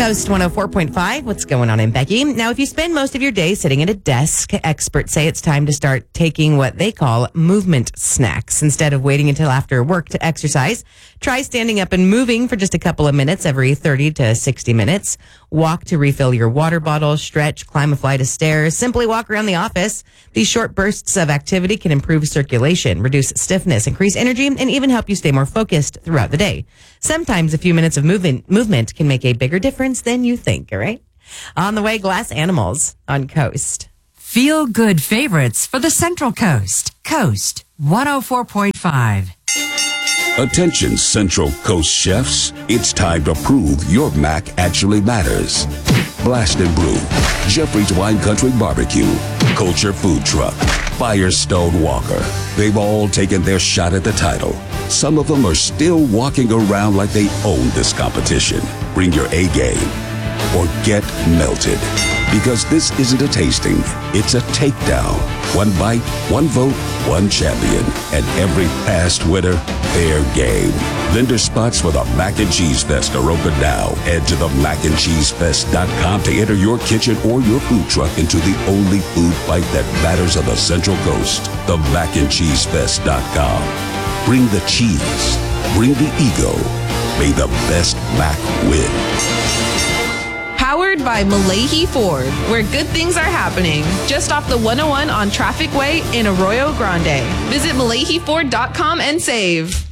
Coast 104.5. What's going on in Becky? Now, if you spend most of your day sitting at a desk, experts say it's time to start taking what they call movement snacks. Instead of waiting until after work to exercise, try standing up and moving for just a couple of minutes every 30 to 60 minutes. Walk to refill your water bottle, stretch, climb a flight of stairs, simply walk around the office. These short bursts of activity can improve circulation, reduce stiffness, increase energy, and even help you stay more focused throughout the day. Sometimes a few minutes of movement can make a bigger difference than you think, all right? On the way, Glass Animals on Coast. Feel good favorites for the Central Coast. Coast 104.5. Attention Central Coast chefs, it's time to prove your mac actually matters. Blast and Brew, Jeffrey's Wine Country Barbecue, Culture Food Truck, Firestone Walker. They've all taken their shot at the title. Some of them are still walking around like they own this competition. Bring your A game or get melted. Because this isn't a tasting, it's a takedown. One bite, one vote, one champion. And every past winner, fair game. Vendor spots for the Mac and Cheese Fest are open now. Head to the macandcheesefest.com to enter your kitchen or your food truck into the only food fight that matters on the Central Coast. The macandcheesefest.com. Bring the cheese. Bring the ego. May the best Mac win. Powered by Malahi Ford, where good things are happening. Just off the 101 on Traffic Way in Arroyo Grande. Visit MalahiFord.com and save.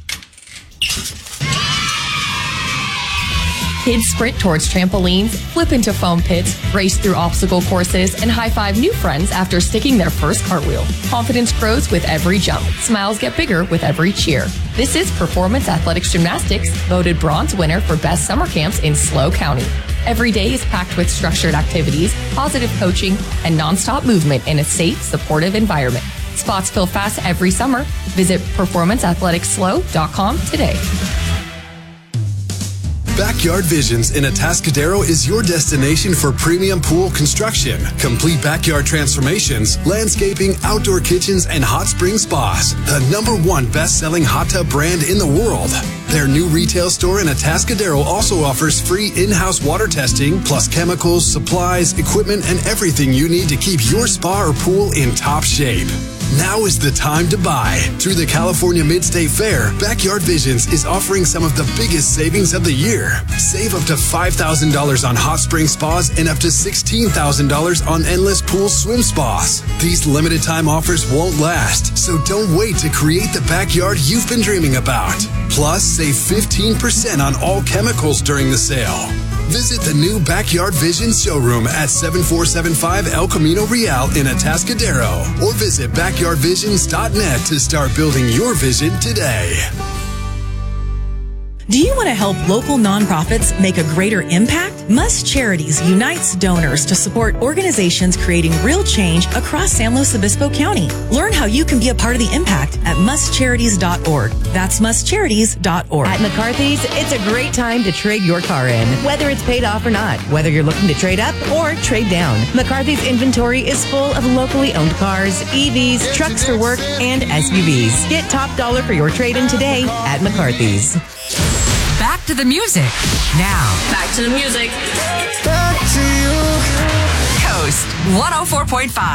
Kids sprint towards trampolines, flip into foam pits, race through obstacle courses, and high-five new friends after sticking their first cartwheel. Confidence grows with every jump. Smiles get bigger with every cheer. This is Performance Athletics Gymnastics, voted bronze winner for best summer camps in SLO County. Every day is packed with structured activities, positive coaching, and nonstop movement in a safe, supportive environment. Spots fill fast every summer. Visit performanceathleticslo.com today. Backyard Visions in Atascadero is your destination for premium pool construction, complete backyard transformations, landscaping, outdoor kitchens, and hot spring spas. The #1 best-selling hot tub brand in the world. Their new retail store in Atascadero also offers free in-house water testing, plus chemicals, supplies, equipment, and everything you need to keep your spa or pool in top shape. Now is the time to buy. Through the California Mid-State Fair, Backyard Visions is offering some of the biggest savings of the year. Save up to $5,000 on hot spring spas and up to $16,000 on endless pool swim spas. These limited time offers won't last, so don't wait to create the backyard you've been dreaming about. Plus, save 15% on all chemicals during the sale. Visit the new Backyard Visions showroom at 7475 El Camino Real in Atascadero, or visit backyardvisions.net to start building your vision today. Do you want to help local nonprofits make a greater impact? Must Charities unites donors to support organizations creating real change across San Luis Obispo County. Learn how you can be a part of the impact at mustcharities.org. That's mustcharities.org. At McCarthy's, it's a great time to trade your car in, whether it's paid off or not, whether you're looking to trade up or trade down. McCarthy's inventory is full of locally owned cars, EVs, trucks for work, and SUVs. Get top dollar for your trade-in today at McCarthy's. Back to the music. Now, Back to the music. Coast 104.5.